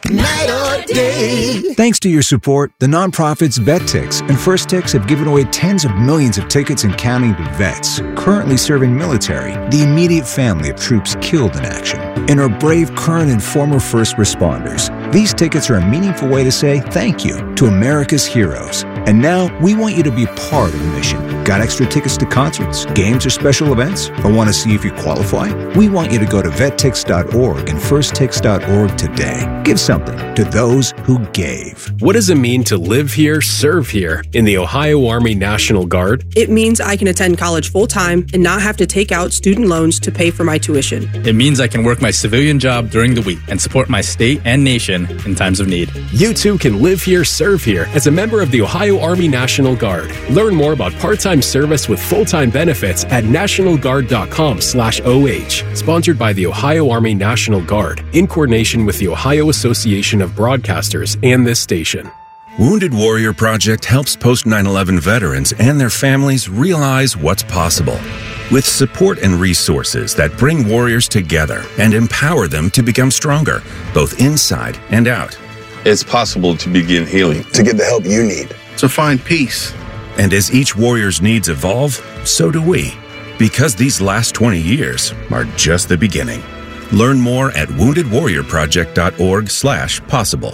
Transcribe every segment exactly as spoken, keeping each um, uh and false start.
night or day. Thanks to your support, the nonprofits VetTix and First Tix have given away tens of millions of tickets and counting to vets currently serving military, the immediate family of troops killed in action, and our brave current and former first responders. These tickets are a meaningful way to say thank you to America's heroes. And now we want you to be a part of the mission. Got extra tickets to concerts, games, or special events? Or want to see if you qualify? We want you to go to vet tix dot org and first tix dot org today. Give something to those who gave. What does it mean to live here, serve here in the Ohio Army National Guard? It means I can attend college full-time and not have to take out student loans to pay for my tuition. It means I can work my civilian job during the week and support my state and nation in times of need. You too can live here, serve here as a member of the Ohio Army National Guard. Learn more about part-time service with full-time benefits at national guard dot com slash O H. Sponsored by the Ohio Army National Guard in coordination with the Ohio Association of Broadcasters and this station. Wounded Warrior Project helps post nine eleven veterans and their families realize what's possible. With support and resources that bring warriors together and empower them to become stronger, both inside and out. It's possible to begin healing, to get the help you need, to find peace. And as each warrior's needs evolve, so do we. Because these last twenty years are just the beginning. Learn more at wounded warrior project dot org slash possible.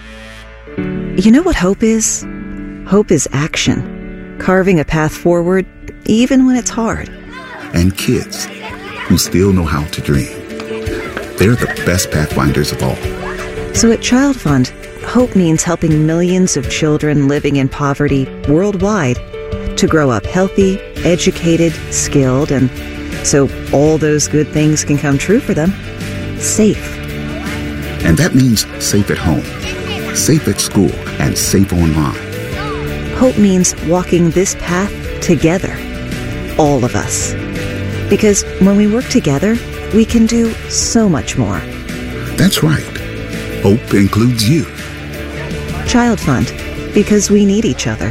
You know what hope is? Hope is action. Carving a path forward, even when it's hard. And kids who still know how to dream. They're the best pathfinders of all. So at Child Fund, hope means helping millions of children living in poverty worldwide to grow up healthy, educated, skilled, and so all those good things can come true for them. Safe. And that means safe at home, safe at school, and safe online. Hope means walking this path together. All of us. Because when we work together, we can do so much more. That's right. Hope includes you. Child Fund, because we need each other.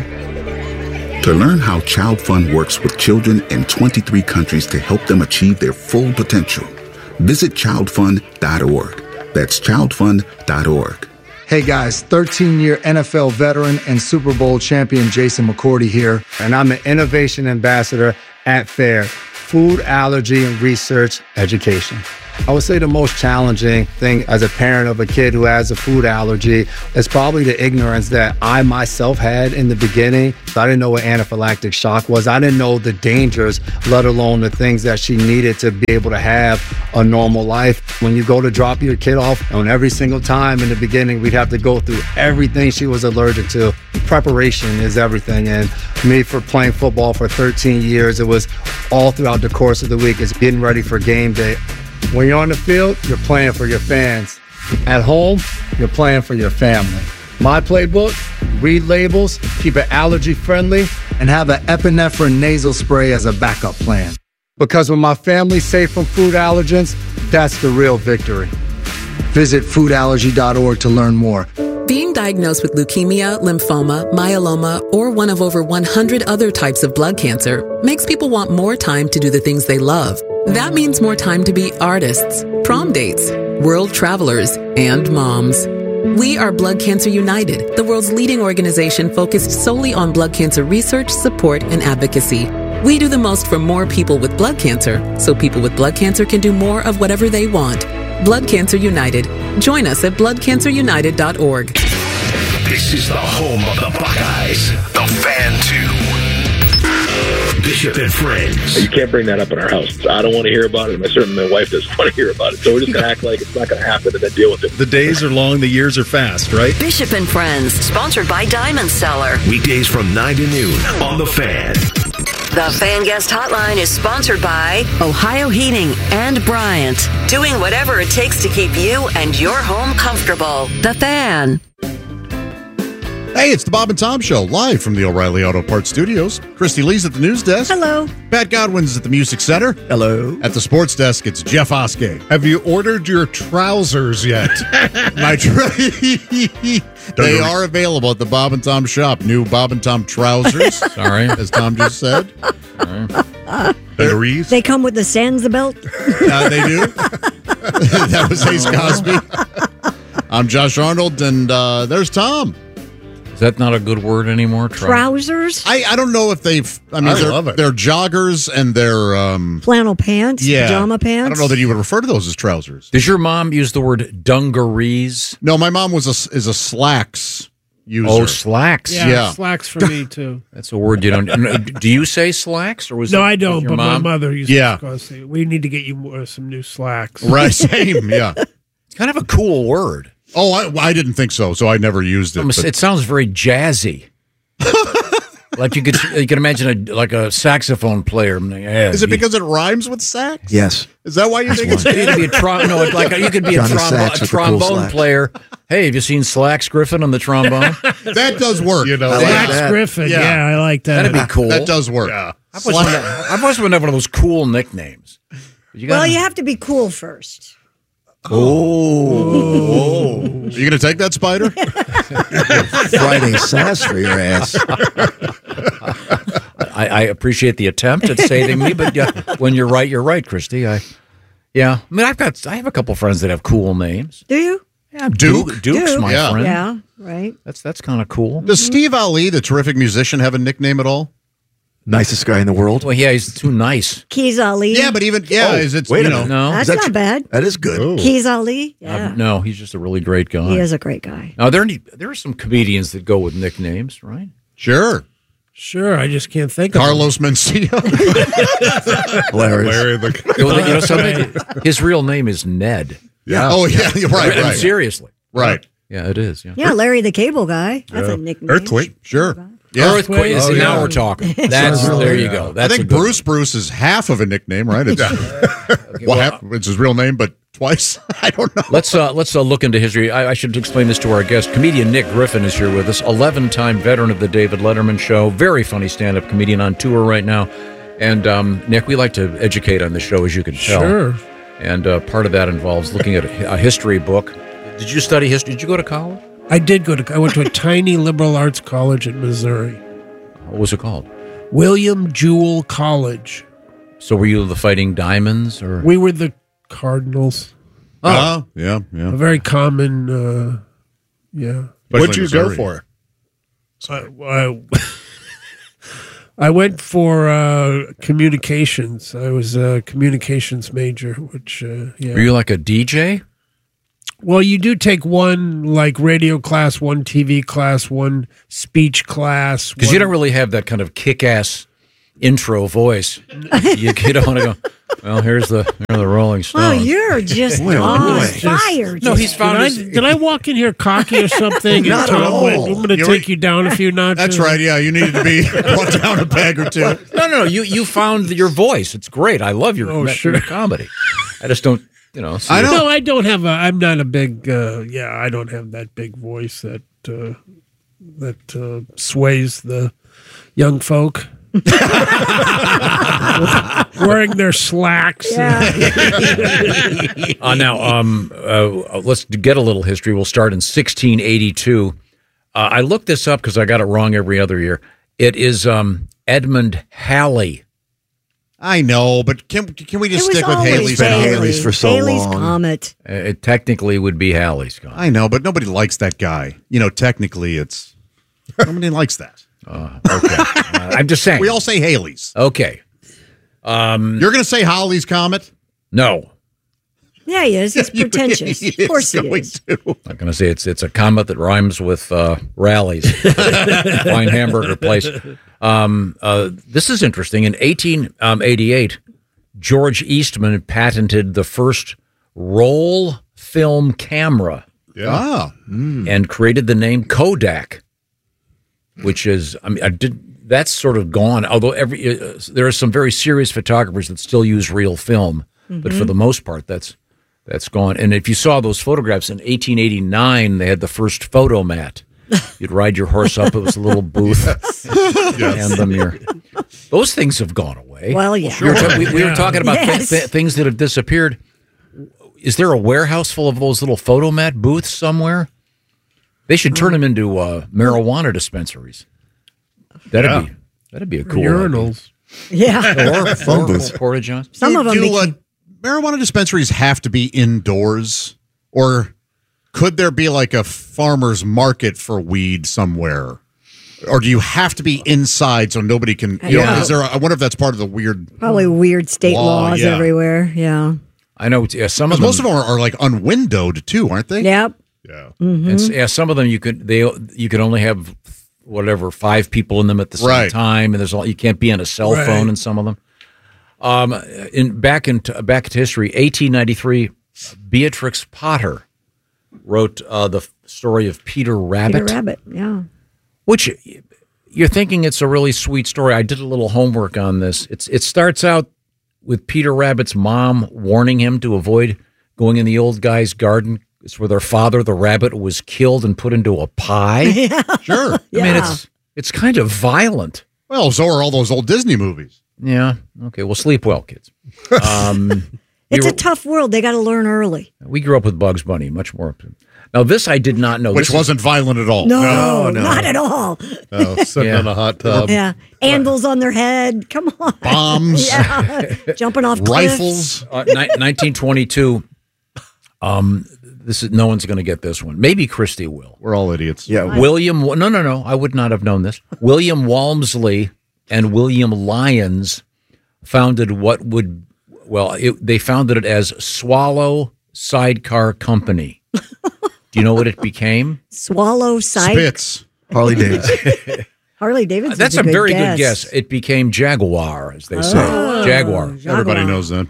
To learn how Child Fund works with children in twenty-three countries to help them achieve their full potential, visit child fund dot org. That's child fund dot org. Hey guys, thirteen-year N F L veteran and Super Bowl champion Jason McCourty here, and I'm an innovation ambassador at FAIR, Food Allergy and Research Education. I would say the most challenging thing as a parent of a kid who has a food allergy is probably the ignorance that I myself had in the beginning. I didn't know what anaphylactic shock was. I didn't know the dangers, let alone the things that she needed to be able to have a normal life. When you go to drop your kid off, and every single time in the beginning, we'd have to go through everything she was allergic to. Preparation is everything. And me, for playing football for thirteen years, it was all throughout the course of the week. It's getting ready for game day. When you're on the field, you're playing for your fans. At home, you're playing for your family. My playbook, read labels, keep it allergy friendly, and have an epinephrine nasal spray as a backup plan. Because when my family's safe from food allergens, that's the real victory. Visit food allergy dot org to learn more. Being diagnosed with leukemia, lymphoma, myeloma, or one of over one hundred other types of blood cancer makes people want more time to do the things they love. That means more time to be artists, prom dates, world travelers, and moms. We are Blood Cancer United, the world's leading organization focused solely on blood cancer research, support, and advocacy. We do the most for more people with blood cancer, so people with blood cancer can do more of whatever they want. Blood Cancer United. Join us at blood cancer united dot org. This is the home of the Buckeyes, the Fan two. Bishop and Friends. You can't bring that up in our house. I don't want to hear about it, and certainly my wife doesn't want to hear about it. So we're just going to act like it's not going to happen and then deal with it. The days are long, the years are fast, right? Bishop and Friends, sponsored by Diamond Cellar. Weekdays from nine to noon on The Fan. The Fan Guest Hotline is sponsored by Ohio Heating and Bryant. Doing whatever it takes to keep you and your home comfortable. The Fan. Hey, it's the Bob and Tom Show, live from the O'Reilly Auto Parts Studios. Christy Lee's at the news desk. Hello. Pat Godwin's at the music center. Hello. At the sports desk, it's Jeff Oskey. Have you ordered your trousers yet? My tra- They are available at the Bob and Tom shop. New Bob and Tom trousers. Sorry. As Tom just said. Dungarees? They come with the Sansa belt? Uh, they do. That was Ace Cosby. I'm Josh Arnold, and uh, there's Tom. Is that not a good word anymore? Trou- Trousers? I, I don't know if they've. I mean, I they're, love it. they're joggers and they're um, Flannel pants? yeah. Pajama pants? I don't know that you would refer to those as trousers. Does your mom use the word dungarees? No, my mom was a is a slacks user. Oh, slacks. Yeah, Yeah. slacks for me too. That's a word you don't. Do you say slacks or was No, it I don't. your But mom? my mother used Yeah. to say, "We need to get you more, some new slacks." Right, same, yeah. It's kind of a cool word. Oh, I, I didn't think so, so I never used it. Almost- but- It sounds very jazzy. Like you could you can imagine a like a saxophone player. Yeah, Is it he- because it rhymes with sax? Yes. Is that why you think it's you could be a trom- no, like you could be a, Johnny trombo- Sachs a with the cool trombone slacks. player. Hey, have you seen Slacks Griffin on the trombone? That does work. You know, I like Slacks that. Griffin. Yeah. Yeah. I like that. That'd be cool. That does work. Yeah. I've always, wanted, I've always wanted one of those cool nicknames. You Well, gotta- you have to be cool first. Oh. Are you going to take that, Spider? Friday sass for your ass. I, I appreciate the attempt at saving me, but yeah, when you're right, you're right, Christy. I, yeah, I mean, I've got, I have a couple friends that have cool names. Do you? Yeah, Duke. Duke's Duke. my Yeah. friend. Yeah, right. That's that's kind of cool. Does Steve Ali, the terrific musician, have a nickname at all? Nicest guy in the world. Well, yeah, he's too nice. Keys Ali. Yeah, but even yeah, Oh, is it wait you a know? minute. No, That's Is that not tr- bad. That is good. Keys Ali. Yeah. Uh, no, he's just a really great guy. He is a great guy. Now there are any, there are some comedians that go with nicknames, right? Sure, Sure, I just can't think of Carlos Mencia. Hilarious. Larry the You know, you know something? His real name is Ned. Yeah. Oh yeah, you're right, And right, seriously. right. Yeah, it is. Yeah. Yeah, Larry the Cable Guy. That's a nickname. Earthquake. Sure. Yeah. Earthquake. Oh, See, yeah. now we're talking. That's Sounds there really you good. go. I That's a think good Bruce Bruce is half of a nickname, right? It's, well, half, it's his real name, but twice. I don't know. Let's uh, let's uh, look into history. I, I should explain this to our guest. Comedian Nick Griffin is here with us, eleven-time veteran of the David Letterman Show, very funny stand-up comedian on tour right now. And um, Nick, we like to educate on the show, as you can tell. Sure. And uh, part of that involves looking at a, a history book. Did you study history? Did you go to college? I did go to. I went to a tiny liberal arts college in Missouri, What was it called? William Jewell College. So were you the Fighting Diamonds, or We were the Cardinals. Oh, yeah, yeah. A very common. Uh, yeah. What'd you go Missouri. for? I, I, I went for uh, communications. I was a communications major, which uh, yeah. were you like a D J? Well, you do take one like radio class, one T V class, one speech class. Because you one- don't really have that kind of kick-ass intro voice. you, you don't want to go, well, here's the, here are the Rolling Stones. Well, you're just Boy, oh, on boy. fire. No, he's Did found I, his... did I walk in here cocky or something? And Not at Tom went, all. I'm going to You're- take you down a few notches. That's right. Yeah, you needed to be brought down a peg or two. No, no, no. You, you found your voice. It's great. I love your, Oh, your sure. comedy. I just don't, you know. see I it. know. No, I don't have a. I'm not a big. Uh, yeah, I don't have that big voice that uh, that uh, sways the young folk. Wearing their slacks. Uh, now, um, uh, let's get a little history. We'll start in sixteen eighty-two. Uh, I looked this up because I got it wrong every other year. It is um, Edmund Halley. I know, but can can we just It was stick with always Haley's? been Haley. Haley's for so Haley's long. Comet. Uh, it technically would be Halley's. Comet. I know, but nobody likes that guy. You know, technically, it's nobody likes that. Uh, okay. Uh, I'm just saying. We all say Haley's. Okay. Um, You're going to say Halley's Comet? no. Yeah, he is. He's pretentious. He Of course he going is. to. I'm not going to say it's it's a comet that rhymes with uh, rallies. Fine hamburger place. Um, uh, this is interesting. In eighteen eighty-eight, George Eastman patented the first roll film camera. Yeah. Ah. And created the name Kodak, which is, I mean, I did. That's sort of gone. Although every uh, there are some very serious photographers that still use real film, but for Mhm. the most part, that's that's gone. And if you saw those photographs in eighteen eighty-nine, they had the first photomat. You'd ride your horse up; it was a little booth. Yes. And them your those things have gone away. Well, yeah. We were, ta- we, we were Yeah. talking about thi- Yes. thi- things that have disappeared. Is there a warehouse full of those little photomat booths somewhere? They should turn them into uh, marijuana dispensaries. That'd Yeah. be that'd be a cool Urinals. Yeah. idea. Or, Phone or, booths. or porta johns. Some Do- of them. do, became- uh, marijuana dispensaries have to be indoors, or could there be like a farmer's market for weed somewhere? Or do you have to be inside so nobody can? You Yeah. know, is there? A, I wonder if that's part of the weird. Probably weird state Law, laws yeah. everywhere. Yeah. I know yeah, some of 'Cause them. most of them are, are like unwindowed too, aren't they? Yep. Yeah. Mhm. And s- yeah, some of them you could they you could only have whatever five people in them at the same Right. time, and there's all you can't be on a cell Right. phone in some of them. Um, in back in back into history, eighteen ninety-three, Beatrix Potter wrote uh, the f- story of Peter Rabbit, Peter Rabbit. Yeah. which you're thinking it's a really sweet story. I did a little homework on this. It's it starts out with Peter Rabbit's mom warning him to avoid going in the old guy's garden. It's where their father, the rabbit, was killed and put into a pie. Yeah. Sure. I mean, it's it's kind of violent. Well, so are all those old Disney movies. Yeah. Okay. Well, sleep well, kids. Um, It's we a tough world. They got to learn early. We grew up with Bugs Bunny, much more. Now, this I did not know. Which This wasn't violent at all. No, No, no. not at all. Oh, sitting Yeah. in a hot tub. Yeah. Anvils on their head. Come on. Bombs. Yeah. Jumping off cliffs. Rifles. Uh, ni- nineteen twenty-two. Um, this is no one's going to get this one. Maybe Christy will. We're all idiots. Yeah. William. No, no, no. I would not have known this. William Walmsley and William Lyons founded what would well, it, they founded it as Swallow Sidecar Company. Do you know what it became? Swallow sight. Spitz. Harley Davidson. Harley Davidson. That's a, very good guess. It became Jaguar, as they say. Oh, Jaguar. Everybody knows that.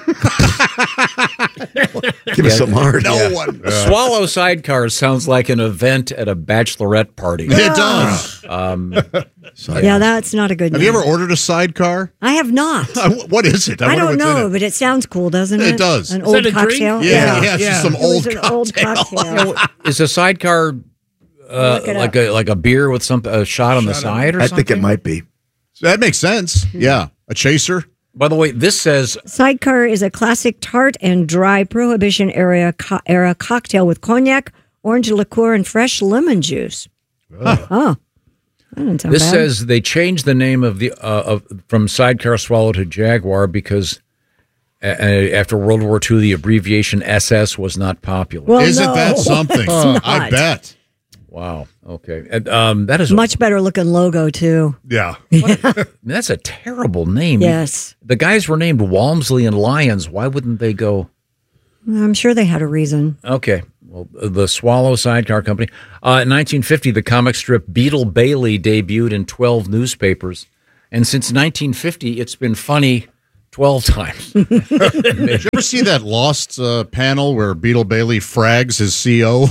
Give us something hard. No Yeah. one. Swallow Sidecar sounds like an event at a bachelorette party. It does. Um, Yeah, that's not a good Have name. you ever ordered a sidecar? I have not. Uh, What is it? I, wonder don't what's in know, it. but it sounds cool, doesn't it? It does. An Is old that a drink? cocktail. Yeah, yeah, it's Yeah. just some It old was an old cocktail. cocktail. is a sidecar uh, Look it like up. a like a beer with some a shot on the side or I something? think it might be. That makes sense. Yeah. A chaser. By the way, this says Sidecar is a classic tart and dry Prohibition era co- era cocktail with cognac, orange liqueur, and fresh lemon juice. Huh. Oh, that doesn't sound this bad. says they changed the name of the uh, of from Sidecar Swallow to Jaguar because uh, after World War Two the abbreviation S S was not popular. Well, Isn't no, that something? it's I not. bet. Wow. Okay. And, um, that is a, Much better looking logo too. Yeah. that's a terrible name. Yes, The guys were named Walmsley and Lyons. Why wouldn't they go? I'm sure they had a reason. Okay. Well, the Swallow Sidecar Company. Uh, in nineteen fifty, the comic strip Beetle Bailey debuted in twelve newspapers. And since nineteen fifty, it's been funny twelve times. Did you ever see that Lost uh, panel where Beetle Bailey frags his C O?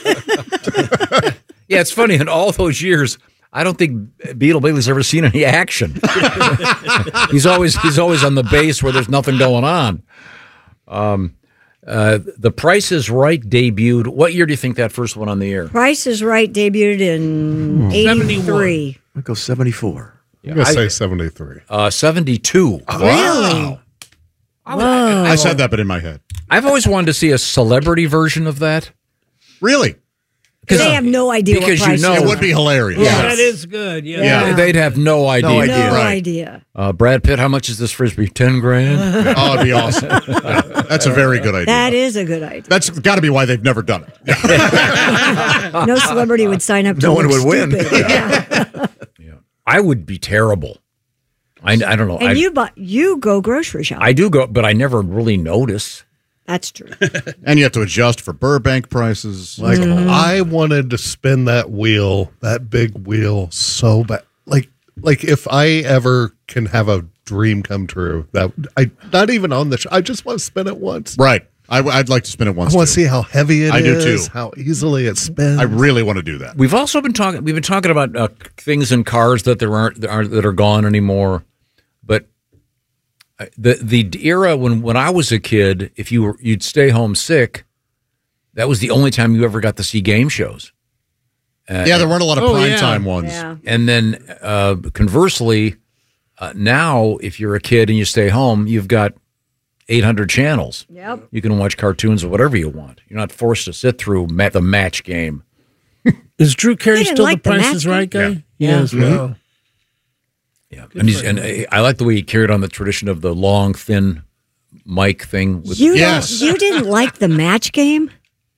Yeah, it's funny. In all those years, I don't think Beetle Bailey's ever seen any action. he's always he's always on the base where there's nothing going on. Um, uh, The Price is Right debuted. What year do you think that first went on the air? Price is Right debuted in eighty-three. I'll go seventy-four. I'm going to I- say seventy-three. Uh, seventy-two. Really? Whoa. I said that, but in my head. I've always wanted to see a celebrity version of that. Really? They have no idea because what you Price know is It would be hilarious. Yeah, that is good. Yeah. Yeah, they'd have no idea. No idea. No Right. idea. Uh, Brad Pitt, how much is this frisbee? Ten grand. Oh, it'd be awesome. Yeah, that's a very good idea. That is a good idea. That's got to be why they've never done it. No celebrity would sign up to No one look would win. stupid. Yeah. I would be terrible. I, I don't know. I, And you bu- you go grocery shopping. I do go, but I never really notice. That's true. And you have to adjust for Burbank prices. Like, Mm-hmm. I wanted to spin that wheel, that big wheel, so bad. Like, like if I ever can have a dream come true, that I not even on the show, I just want to spin it once. Right. I, I'd like to spin it once. I want to too. see how heavy it is. I do too. How easily it spins. I really want to do that. We've also been talking. We've been talking about uh, things in cars that there aren't, that aren't that are gone anymore. But uh, the the era when, when I was a kid, if you were you'd stay home sick, that was the only time you ever got to see game shows. Uh, Yeah, there weren't a lot of Oh, prime yeah. time ones. Yeah. And then uh, conversely, uh, now if you're a kid and you stay home, you've got eight hundred channels. Yep. You can watch cartoons or whatever you want. You're not forced to sit through ma- the match game. Is Drew Carey They didn't still like the the Price match is Right guy? game? Yeah, Yeah. as well. Yeah, and, he's, and uh, I like the way he carried on the tradition of the long, thin mic thing. With, You Yes. don't, you didn't like the match game?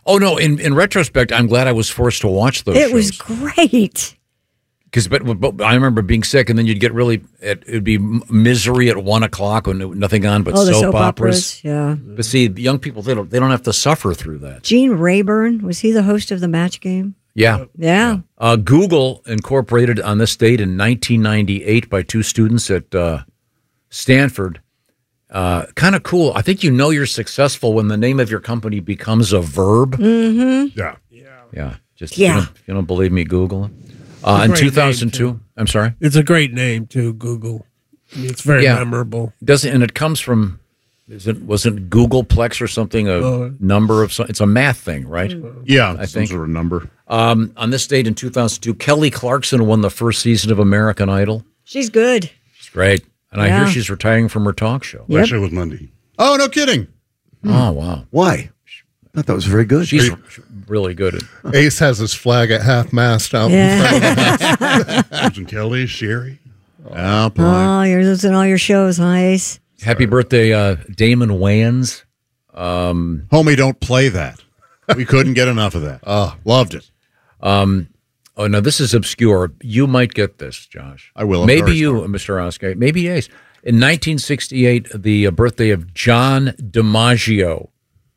Oh no! In in retrospect, I'm glad I was forced to watch those. It shows. was great. Because, but, but I remember being sick, and then you'd get really. It would be Misery at one o'clock when there was nothing on but oh, the soap, soap operas. operas. Yeah. But see, young people they don't they don't have to suffer through that. Gene Rayburn, was he the host of the Match Game? Yeah. Yeah. Uh, Google incorporated on this date in nineteen ninety-eight by two students at uh, Stanford. Uh, kind of cool. I think you know you're successful when the name of your company becomes a verb. Mm-hmm. Yeah. Yeah. Just Yeah. You don't, you don't believe me? Google it. Uh, in Great two thousand two, name, too. I'm sorry. It's a great name too. Google. I mean, it's very Yeah. memorable. Doesn't and it comes from. Is it wasn't Googleplex or something? A Uh, number of some, it's a math thing, right? Yeah, I some think. sort of number. Um, on this date in two thousand two, Kelly Clarkson won the first season of American Idol. She's good. It's great, and I Yeah. hear she's retiring from her talk show. Yep. That was Monday. Oh, no kidding. Oh wow, Why? I thought that was very good. she's really good at. Ace has his flag at half mast out Yeah. in front of the house. Susan Kelly, Sherry. Oh, boy. Oh, you're losing all your shows, huh, Ace? Happy birthday, uh, Damon Wayans. Um, Homie, don't play that. We couldn't get enough of that. Oh, loved it. um, oh no, this is obscure. You might get this, Josh. I will. I'm Maybe very you, Mister Oscar. Maybe Ace. In nineteen sixty-eight, the uh, birthday of John DiMaggio.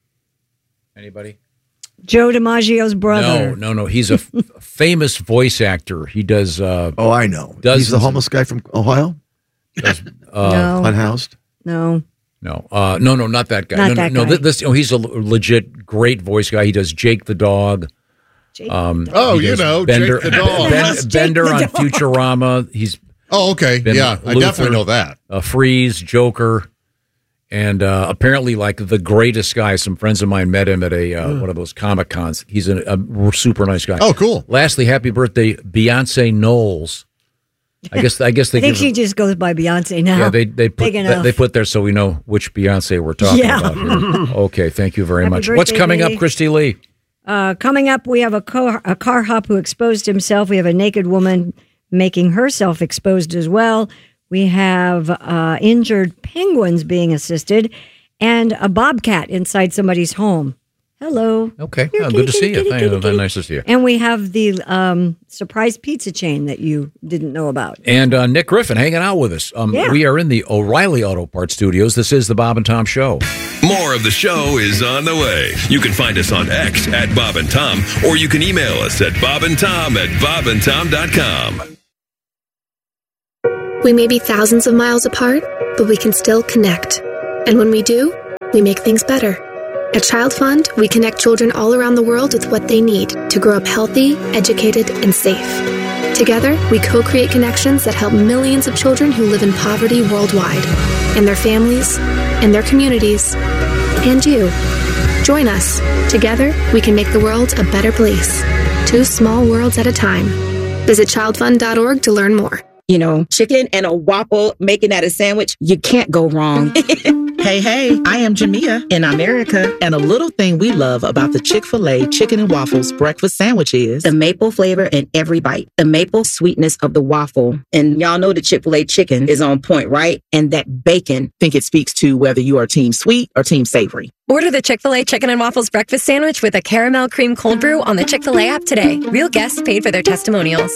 Anybody? Joe DiMaggio's brother. No, no, no. He's a f- famous voice actor. He does. Uh, Oh, I know. He's Dozens the of- homeless guy from Ohio? does, uh, No. Unhoused? No. No, uh, no, no, not that guy. Not no, that no, guy. no. This, oh, he's a l- legit great voice guy. He does Jake the dog. Jake Um, Oh, he you does know, Bender, Jake the dog. Ben- How's Jake Bender the on dog? Futurama. He's Oh, okay. been Yeah, I Luther, definitely know that. Uh, Freeze, Joker, and uh, apparently like the greatest guy. Some friends of mine met him at a uh, one of those Comic Cons. He's a, a super nice guy. Oh, cool. Lastly, happy birthday, Beyonce Knowles. I guess I guess they I think give she just goes by Beyonce now. yeah they they put Big that, enough. they put there so we know which Beyonce we're talking Yeah. about here. Okay, thank you very Happy much. What's birthday, coming up, Lee. Christy Lee? Uh, coming up, we have a, co- a car hop who exposed himself. We have a naked woman making herself exposed as well. We have uh, injured penguins being assisted and a bobcat inside somebody's home. Hello. Okay, Here, oh, kitty, good to kitty, see you. kitty, Thank kitty, you. kitty. Nice to see you. And we have the um, surprise pizza chain that you didn't know about. And uh, Nick Griffin hanging out with us. Um, Yeah. We are in the O'Reilly Auto Parts Studios. This is the Bob and Tom Show. More of the show is on the way. You can find us on X at Bob and Tom, or you can email us at bobandtom at bob and tom dot com. We may be thousands of miles apart, but we can still connect. And when we do, we make things better. At Child Fund, we connect children all around the world with what they need to grow up healthy, educated, and safe. Together, we co-create connections that help millions of children who live in poverty worldwide, and their families, and their communities, and you. Join us. Together, we can make the world a better place. Two small worlds at a time. Visit child fund dot org to learn more. You know, chicken and a waffle, making that a sandwich, you can't go wrong. Hey, hey, I am Jamia in America, and a little thing we love about the Chick-fil-A Chicken and Waffles breakfast sandwich is the maple flavor in every bite, the maple sweetness of the waffle. And y'all know the Chick-fil-A chicken is on point, right? And that bacon. think it speaks to whether you are team sweet or team savory. Order the Chick-fil-A Chicken and Waffles breakfast sandwich with a caramel cream cold brew on the Chick-fil-A app today. Real guests paid for their testimonials.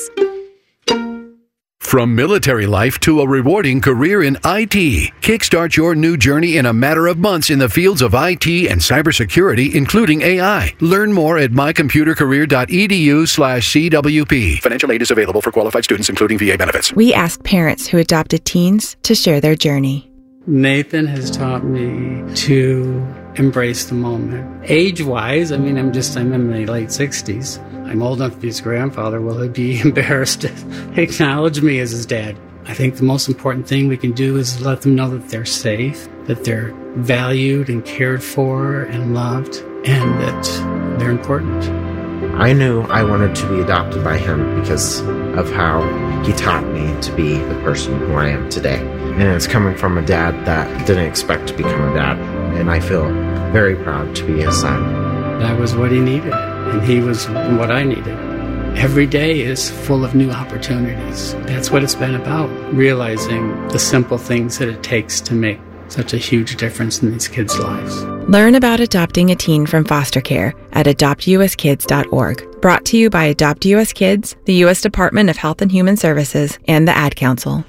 From military life to a rewarding career in I T, kickstart your new journey in a matter of months in the fields of I T and cybersecurity, including A I. Learn more at my computer career dot e d u slash c w p. Financial aid is available for qualified students, including V A benefits. We asked parents who adopted teens to share their journey. Nathan has taught me to embrace the moment. Age-wise, I mean, I'm just, I'm in my late sixties. I'm old enough to be his grandfather. Will he be embarrassed to acknowledge me as his dad? I think the most important thing we can do is let them know that they're safe, that they're valued and cared for and loved, and that they're important. I knew I wanted to be adopted by him because of how he taught me to be the person who I am today. And it's coming from a dad that didn't expect to become a dad. And I feel very proud to be his son. That was what he needed, and he was what I needed. Every day is full of new opportunities. That's what it's been about, realizing the simple things that it takes to make such a huge difference in these kids' lives. Learn about adopting a teen from foster care at adopt u s kids dot org. Brought to you by Adopt U S Kids, the U S Department of Health and Human Services, and the Ad Council.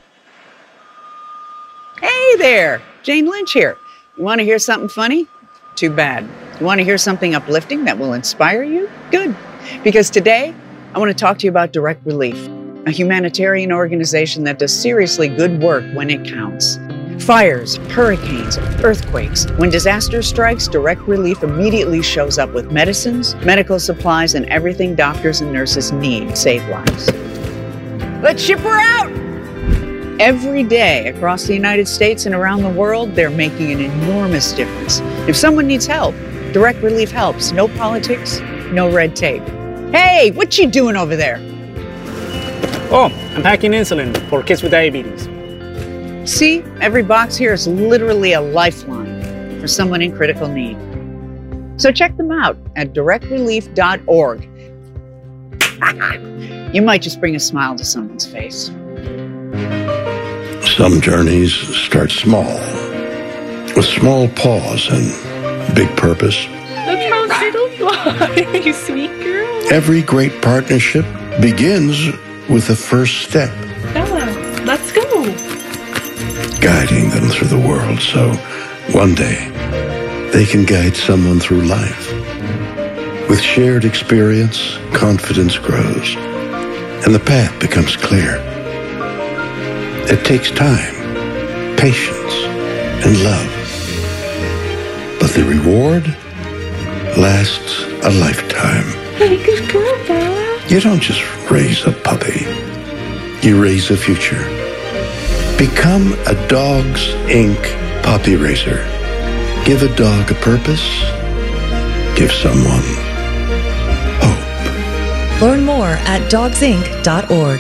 Hey there, Jane Lynch here. You want to hear something funny? Too bad. You want to hear something uplifting that will inspire you? Good. Because today, I want to talk to you about Direct Relief, a humanitarian organization that does seriously good work when it counts. Fires, hurricanes, earthquakes. When disaster strikes, Direct Relief immediately shows up with medicines, medical supplies, and everything doctors and nurses need to save lives. Let's ship her out! Every day across the United States and around the world, they're making an enormous difference. If someone needs help, Direct Relief helps. No politics, no red tape. Hey, what you doing over there? Oh, I'm packing insulin for kids with diabetes. See, every box here is literally a lifeline for someone in critical need. So check them out at direct relief dot org. You might just bring a smile to someone's face. Some journeys start small, with small pause and big purpose. Look how little you are, you sweet girl. Every great partnership begins with the first step. Bella, let's go. Guiding them through the world so one day they can guide someone through life. With shared experience, confidence grows, and the path becomes clear. It takes time, patience, and love. But the reward lasts a lifetime. Hey, good girl, Bella. You don't just raise a puppy. You raise a future. Become a Dogs Incorporated puppy raiser. Give a dog a purpose. Give someone hope. Learn more at dogs inc dot org.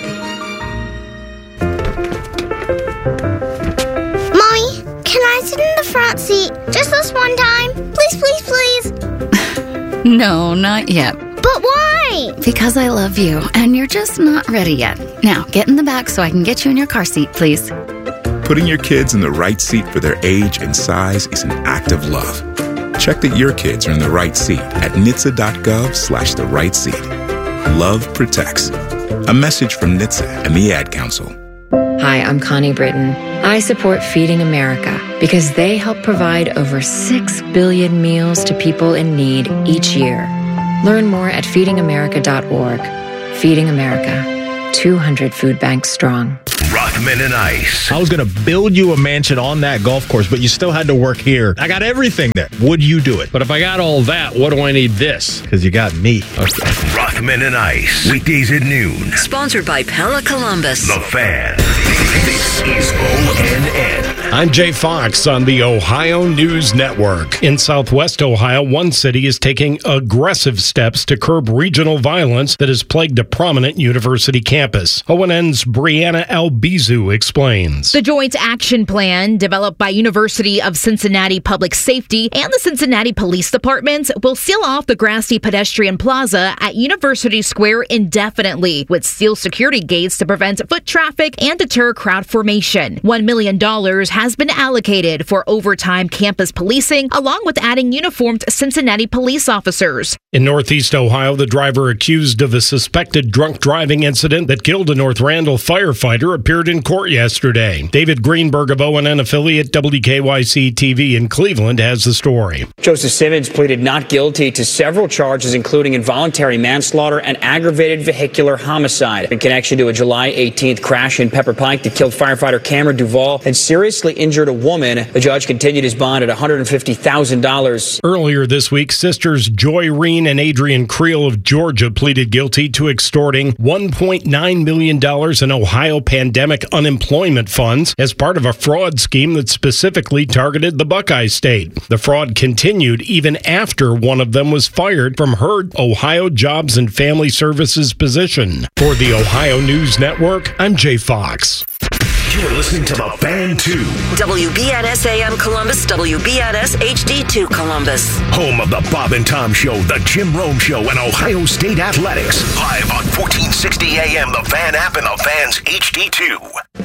Mommy, can I sit in the front seat just this one time? Please, please, please. No, not yet. But why? Because I love you, and you're just not ready yet. Now, get in the back so I can get you in your car seat, please. Putting your kids in the right seat for their age and size is an act of love. Check that your kids are in the right seat at N H T S A dot gov slash the right seat. Love protects. A message from N H T S A and the Ad Council. Hi, I'm Connie Britton. I support Feeding America because they help provide over six billion meals to people in need each year. Learn more at feeding america dot org. Feeding America, two hundred food banks strong. Rockman and Ice. I was going to build you a mansion on that golf course, but you still had to work here. I got everything there. Would you do it? But if I got all that, what do I need this? Because you got me. Okay. Rockman and Ice. Weekdays at noon. Sponsored by Pella Columbus. The Fan. This is O N N. I'm Jay Fox on the Ohio News Network. In Southwest Ohio, one city is taking aggressive steps to curb regional violence that has plagued a prominent university campus. O N N's Brianna Albizu explains. The Joint Action Plan, developed by University of Cincinnati Public Safety and the Cincinnati Police Department, will seal off the grassy pedestrian plaza at University Square indefinitely, with steel security gates to prevent foot traffic and deter crowd formation. One million dollars has been allocated for overtime campus policing, along with adding uniformed Cincinnati police officers. In Northeast Ohio, the driver accused of a suspected drunk driving incident that killed a North Randall firefighter appeared in court yesterday. David Greenberg of O N N affiliate W K Y C T V in Cleveland has the story. Joseph Simmons pleaded not guilty to several charges, including involuntary manslaughter and aggravated vehicular homicide in connection to a July eighteenth crash in Pepper Pike that killed firefighter Cameron Duvall and seriously injured a woman. The judge continued his bond at one hundred fifty thousand dollars. Earlier this week, sisters Joy Reen and Adrian Creel of Georgia pleaded guilty to extorting one point nine million dollars in Ohio pandemic unemployment funds as part of a fraud scheme that specifically targeted the Buckeye State. The fraud continued even after one of them was fired from her Ohio Jobs and Family Services position. For the Ohio News Network, I'm Jay Fox. You're listening to The Fan two. W B N S A M Columbus, W B N S H D two Columbus. Home of the Bob and Tom Show, The Jim Rome Show, and Ohio State Athletics. Live on fourteen sixty A M, The Fan app, and The Fan's H D two.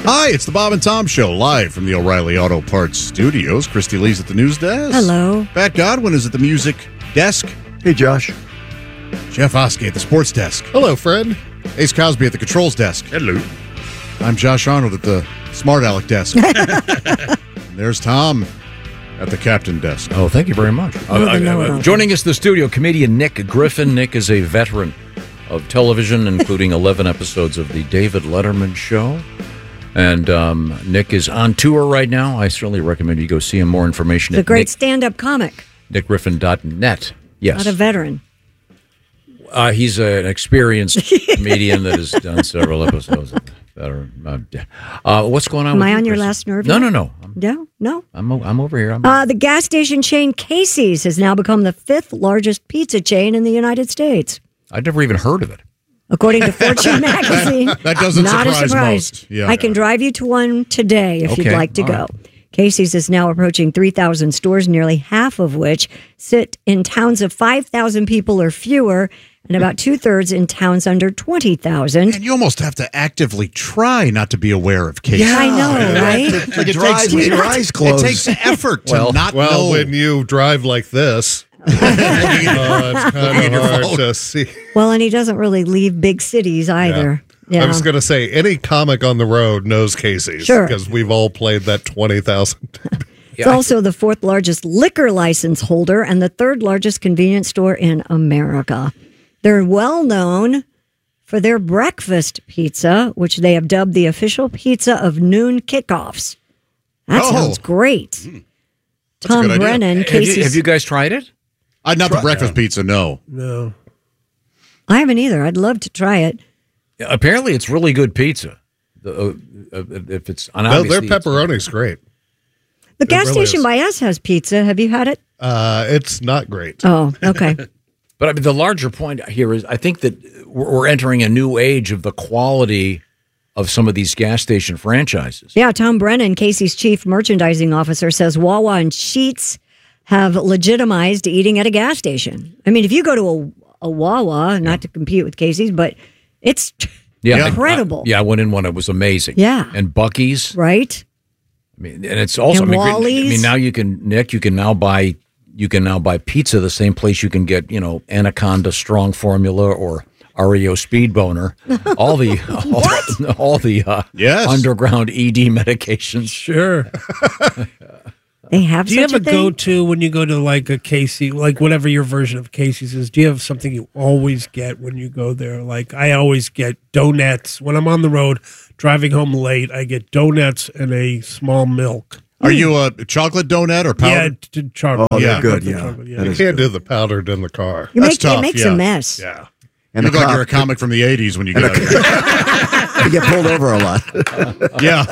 Hi, it's the Bob and Tom Show, live from the O'Reilly Auto Parts Studios. Christy Lee's at the news desk. Hello. Pat Godwin is at the music desk. Hey, Josh. Jeff Oskey at the sports desk. Hello, Fred. Ace Cosby at the controls desk. Hello. I'm Josh Arnold at the smart aleck desk. There's Tom at the captain desk. Oh, thank you very much. Uh, uh, uh, joining us in the studio, comedian Nick Griffin. Nick is a veteran of television, including eleven episodes of the David Letterman Show. And um, Nick is on tour right now. I certainly recommend you go see him. More information He's at a great Nick, stand-up comic. nick griffin dot net. Yes. Not a veteran. Uh, he's an experienced comedian that has done several episodes. Of veteran. Uh, what's going on Am with I you, on your Chris? last nerve No, yet? no, no. I'm, No, no. I'm, o- I'm over here. I'm Uh, the gas station chain Casey's has now become the fifth largest pizza chain in the United States. I'd never even heard of it. According to Fortune magazine. That doesn't not surprise a surprise. most. Yeah. I can drive you to one today if you'd Okay, like to all go. right. Casey's is now approaching three thousand stores, nearly half of which sit in towns of five thousand people or fewer, and about two-thirds in towns under twenty thousand. And you almost have to actively try not to be aware of cases. Yeah, I know, right? Like To it drive takes, with your eyes closed. It takes effort to well, not well, know. when you drive like this, uh, it's kind of hard to see. Well, and he doesn't really leave big cities either. Yeah. I was going to say, any comic on the road knows Casey's. Sure. Because we've all played that twenty thousand. It's also the fourth largest liquor license holder and the third largest convenience store in America. They're well known for their breakfast pizza, which they have dubbed the official pizza of noon kickoffs. That Oh. sounds great. That's a Tom good idea. Brennan, Have Casey's. you, have you guys tried it? Uh, not the breakfast pizza, no. No. I haven't either. I'd love to try it. Apparently, it's really good pizza. The, uh, uh, if it's and No, their obviously it's- pepperoni's great. The It gas really station is. by us has pizza. Have you had it? Uh, it's not great. Oh, okay. But I mean, the larger point here is I think that we're we're entering a new age of the quality of some of these gas station franchises. Yeah, Tom Brennan, Casey's chief merchandising officer, says Wawa and Sheetz have legitimized eating at a gas station. I mean, if you go to a, a Wawa, not to compete with Casey's, but it's Yeah, incredible. I, yeah, I went in one; it was amazing. Yeah. and Buc-ee's, right? I mean, and it's also And I mean, great- I Wally's. mean, now you can Nick, you can now buy you can now buy pizza the same place you can get you know Anaconda Strong Formula or R E O Speed Boner, all the all, all the uh, Yes. underground E D medications. Sure. They have Do you such have a a thing? go-to when you go to like a Casey, like whatever your version of Casey's is? Do you have something you always get when you go there? Like I always get donuts when I'm on the road, driving home late. I get donuts and a small milk. Are you a chocolate donut or powder? Yeah, t- chocolate. Oh, they're yeah, good, chocolate, yeah. chocolate, You can't do the powdered in the car. You That's make, tough, it makes yeah. a mess. Yeah. You look like you're a comic from the eighties when you get out of here. You get pulled over a lot. Yeah.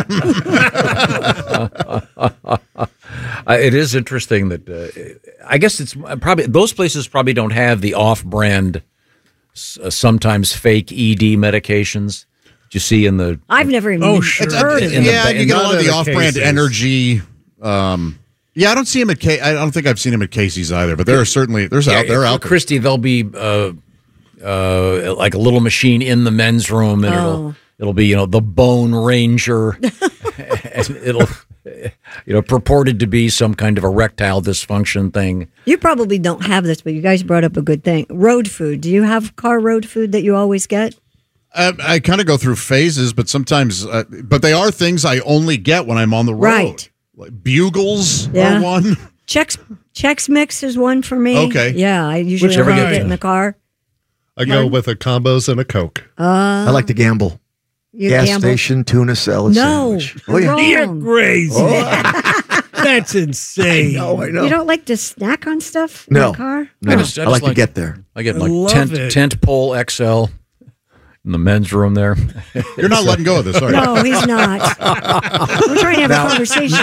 Uh, it is interesting that uh, I guess it's probably those places probably don't have the off-brand, s- uh, sometimes fake E D medications that you see in the. I've never even Oh, sure. heard of In it. the- Yeah, you get a lot of the at off-brand Casey's. energy. Um, yeah, I don't see him at. Ca- I don't think I've seen him at Casey's either. But there are certainly there's out there out there. Christy, there'll be uh, uh, like a little machine in the men's room, and Oh. it'll it'll be you know the Bone Ranger, and it'll you know purported to be some kind of erectile dysfunction thing. You probably don't have this, but you guys brought up a good thing. Road food. Do you have car road food that you always get? Uh, I kind of go through phases, but sometimes, uh, but they are things I only get when I'm on the road. Right. Like Bugles Yeah. are one. Chex Chex Mix is one for me. Okay. Yeah, I usually Whichever have gets it you. in the car. I go with a combos and a Coke. Uh, I like to gamble. You Gas gamble? station tuna salad No, sandwich. you're yeah. wrong. You're crazy. That's insane. Oh, I know. You don't like to snack on stuff in No. the car? No. I, just- I I just like to get there. I get I like love tent it. tent pole X L in the men's room there. You're not letting go of this, are you? No, he's not. We're trying to have Now- a conversation.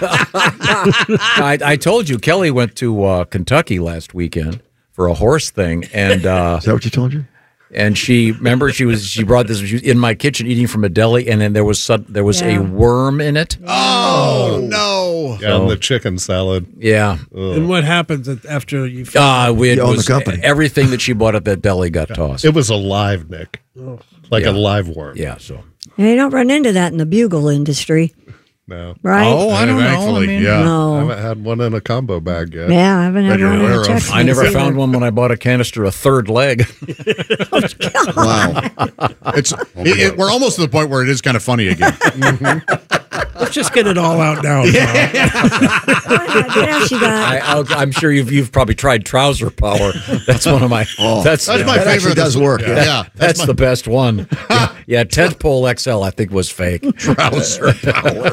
I, I told you Kelly went to uh, Kentucky last weekend for a horse thing, and uh, Is that what you told you? and she remember she was she brought this she was in my kitchen eating from a deli, and then there was some, there was Yeah. a worm in it. Oh, no. Yeah, and the chicken salad. Yeah, And what happens after you? uh, we, it You own the was company. everything that she bought at that deli got tossed. It was alive, Nick. Like Yeah. a live worm. Yeah, so You don't run into that in the bugle industry. No. Right? Oh, I don't know. I Thankfully, mean, yeah. No. I haven't had one in a combo bag yet. Yeah, I haven't That had you're one in a aware of. Chex I never Mix found either. one when I bought a canister of third leg. Wow. It's it, it, we're almost to the point where it is kind of funny again. Let's just get it all out now. Tom. What else you got? I, I'll, I'm sure you've you've probably tried Trouser Power. That's one of my. Oh, that's that's my that favorite. actually does work. Yeah, yeah That's, that's my, the best one. Yeah, yeah Tent Pole X L I think was fake. Trouser Power.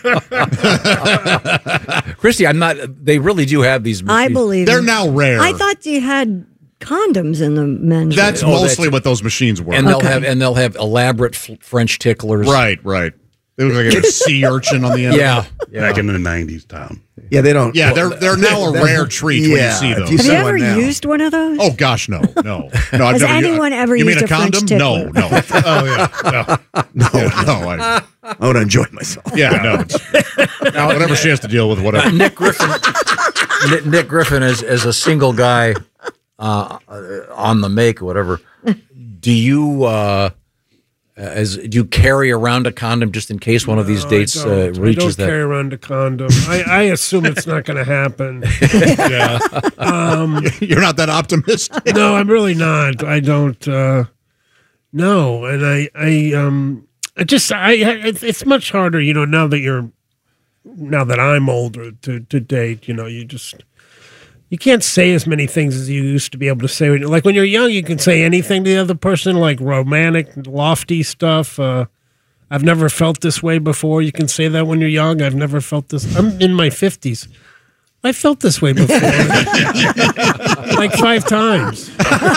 Christy, I'm not. They really do have these. I machines. believe They're it. now rare. I thought you had condoms in the men's. That's room. Oh, mostly that's- what those machines were. and they'll Okay. have and they'll have elaborate f- French ticklers. Right, right. They look like a sea urchin on the end. Yeah. yeah. Back in the nineties, Tom. Yeah, they don't. Yeah, they're they're now a That- rare treat when you yeah, see if those. you Have see you one ever now. used one of those? Oh gosh, no, no, no. I've Has never, anyone ever you used mean a French condom? No, tickler? no. Oh yeah, no, no, no. I, I want to enjoy myself. yeah, no. Now, whatever she has to deal with, whatever. Nick Griffin. Nick, Nick Griffin, as as a single guy uh, on the make, or whatever. Do you uh, as do you carry around a condom just in case one of these No, dates I uh, don't. reaches I don't that? carry around a condom. I, I assume it's not going to happen. Yeah, Um, you're not that optimistic. no, I'm really not. I don't. Uh, no, and I, I, um, I just, I, it's, it's much harder, you know, now that you're, now that I'm older to to date. You know, you just. You can't say as many things as you used to be able to say. Like when you're young, you can say anything to the other person, like romantic, lofty stuff. Uh, I've never felt this way before. You can say that when you're young. I've never felt this. I'm in my fifties. I felt this way before. Like five times.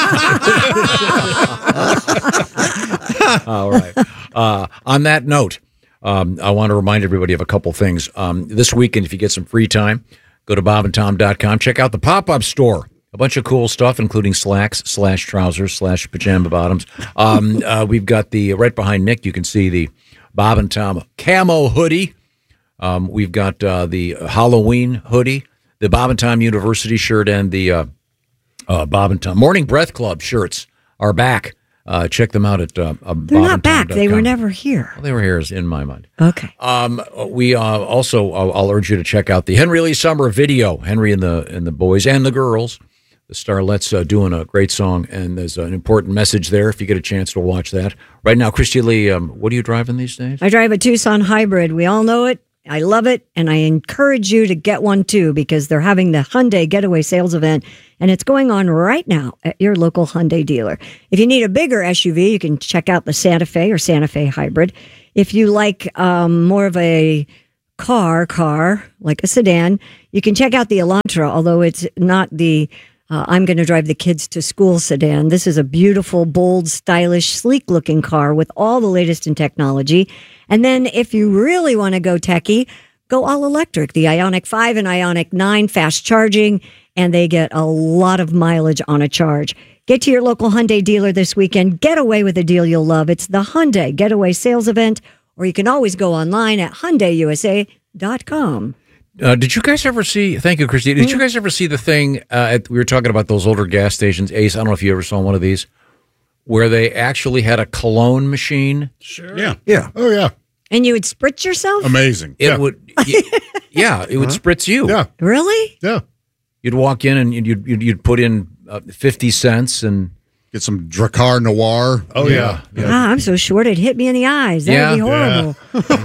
All right. Uh, on that note, um, I want to remind everybody of a couple things. Um, this weekend, if you get some free time, go to bob and tom dot com. Check out the pop-up store. A bunch of cool stuff, including slacks, slash trousers, slash pajama bottoms. Um, uh, we've got the, right behind Nick, you can see the Bob and Tom camo hoodie. Um, we've got uh, the Halloween hoodie, the Bob and Tom University shirt, and the uh, uh, Bob and Tom Morning Breath Club shirts are back. Uh, check them out at uh, uh, They're not back. They were never here. Well, they were here is in my mind. Okay. Um, we uh, also, I'll, I'll urge you to check out the Henry Lee Summer video. Henry and the and the boys and the girls, the Starlets, uh, doing a great song, and there's an important message there. If you get a chance to watch that right now, Christy Lee, um, what are you driving these days? I drive a Tucson hybrid. We all know it. I love it, and I encourage you to get one too because they're having the Hyundai Getaway Sales Event, and it's going on right now at your local Hyundai dealer. If you need a bigger S U V, you can check out the Santa Fe or Santa Fe Hybrid. If you like um, more of a car, car like a sedan, you can check out the Elantra, although it's not the Uh, I'm going to drive the kids to school sedan. This is a beautiful, bold, stylish, sleek-looking car with all the latest in technology. And then if you really want to go techie, go all electric. The Ioniq five and Ioniq nine, fast charging, and they get a lot of mileage on a charge. Get to your local Hyundai dealer this weekend. Get away with a deal you'll love. It's the Hyundai Getaway Sales Event, or you can always go online at hyundai u s a dot com. Uh, did you guys ever see? Thank you, Christy. Did you guys ever see the thing? Uh, at, we were talking about those older gas stations. Ace, I don't know if you ever saw one of these, where they actually had a cologne machine. Sure. Yeah. Yeah. Oh, yeah. And you would spritz yourself? Amazing. It yeah. would. y- yeah, it would Huh? spritz you. Yeah. Really? Yeah. You'd walk in and you'd you'd, you'd put in uh, fifty cents and Get some Dracar Noir. Oh, yeah. yeah. Ah, I'm so short it hit me in the eyes. That Yeah. would be horrible.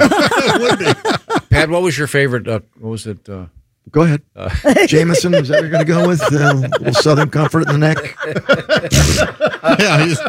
Pat, what was your favorite? Uh, what was it? Uh, Go ahead. Uh, Jameson, is that what you're going to go with? Uh, a little Southern Comfort in the neck? Yeah. He's,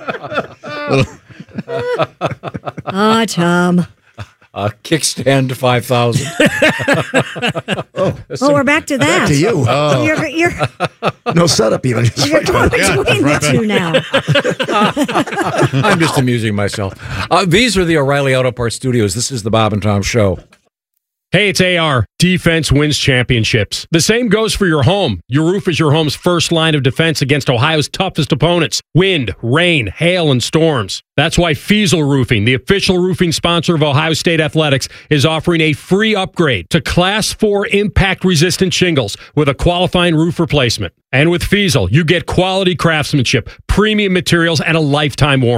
Ah, Tom. uh, kickstand five thousand. oh, Oh, we're back to that. back to you. Oh. You're, you're, No setup even. Just you're right going back. between right the two now. I'm just amusing myself. Uh, these are the O'Reilly Auto Parts Studios. This is the Bob and Tom Show. Hey, it's A R. Defense wins championships. The same goes for your home. Your roof is your home's first line of defense against Ohio's toughest opponents. Wind, rain, hail, and storms. That's why Fiesel Roofing, the official roofing sponsor of Ohio State Athletics, is offering a free upgrade to Class four impact-resistant shingles with a qualifying roof replacement. And with Fiesel, you get quality craftsmanship, premium materials, and a lifetime warranty.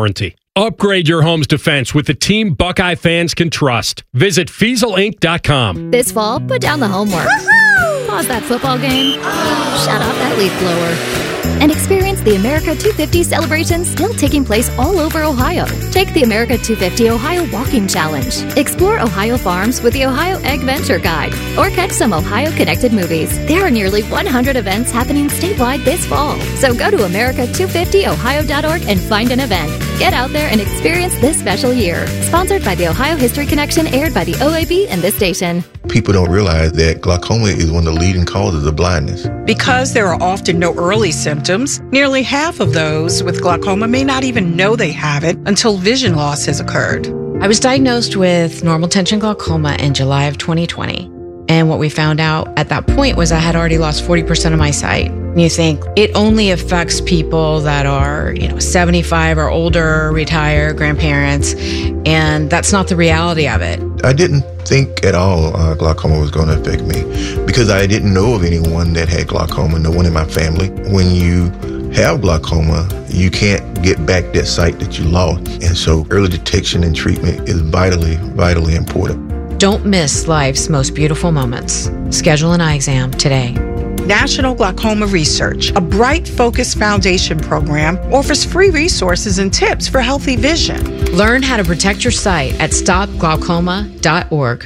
Upgrade your home's defense with the team Buckeye fans can trust. Visit Feasel Inc dot com. This fall, put down the homework. Pause that football game. Shut off that leaf blower. And experience the America two fifty celebration still taking place all over Ohio. Take the America two fifty Ohio Walking Challenge. Explore Ohio farms with the Ohio Egg Venture Guide. Or catch some Ohio Connected movies. There are nearly one hundred events happening statewide this fall. So go to America two fifty ohio dot org and find an event. Get out there and experience this special year. Sponsored by the Ohio History Connection, aired by the O A B and this station. People don't realize that glaucoma is one of the leading causes of blindness. Because there are often no early symptoms, nearly half of those with glaucoma may not even know they have it until vision loss has occurred. I was diagnosed with normal tension glaucoma in July of twenty twenty. And what we found out at that point was I had already lost forty percent of my sight. You think it only affects people that are, you know, seventy-five or older, retired, grandparents, and that's not the reality of it. I didn't think at all uh, glaucoma was going to affect me because I didn't know of anyone that had glaucoma, no one in my family. When you have glaucoma, you can't get back that sight that you lost. And so early detection and treatment is vitally, vitally important. Don't miss life's most beautiful moments. Schedule an eye exam today. National Glaucoma Research, a Bright Focus Foundation program, offers free resources and tips for healthy vision. Learn how to protect your sight at stop glaucoma dot org.